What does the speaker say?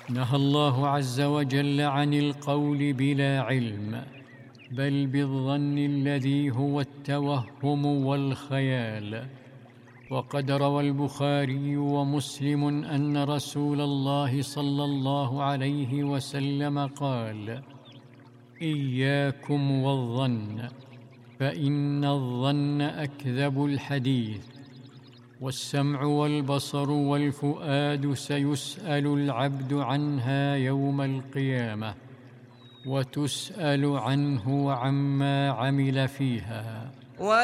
نهى الله عز وجل عن القول بلا علم، بل بالظن الذي هو التوهم والخيال. وقد روى البخاري ومسلم أن رسول الله صلى الله عليه وسلم قال: إياكم والظن، فإن الظن أكذب الحديث. والسمع والبصر والفؤاد سيسأل العبد عنها يوم القيامة، وتسأل عنه وعما عمل فيها.